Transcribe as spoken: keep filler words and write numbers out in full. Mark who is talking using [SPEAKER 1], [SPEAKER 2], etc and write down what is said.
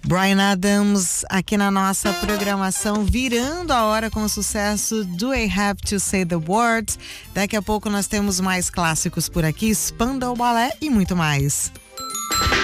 [SPEAKER 1] Bryan Adams aqui na nossa programação, virando a hora com o sucesso do I Have to Say the Words. Daqui a pouco nós temos mais clássicos por aqui, Spandau Ballet e muito mais.